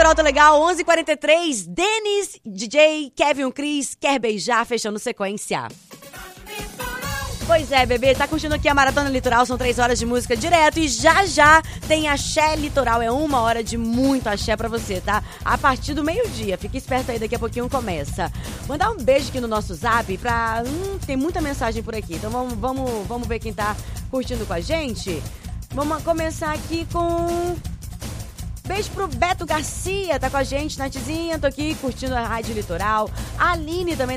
Litoral tá legal, 11h43, Denis, DJ, Kevin Cris, Quer Beijar, fechando sequência. Pois é, bebê, tá curtindo aqui a Maratona Litoral, são 3 horas de música direto e já tem Axé Litoral, é 1 hora de muito axé pra você, tá? A partir do meio-dia, fica esperto aí, daqui a pouquinho começa. Mandar um beijo aqui no nosso zap pra... tem muita mensagem por aqui, então vamos ver quem tá curtindo com a gente. Vamos começar aqui com... Beijo pro Beto Garcia, tá com a gente, Natizinha, tô aqui curtindo a Rádio Litoral. A Aline também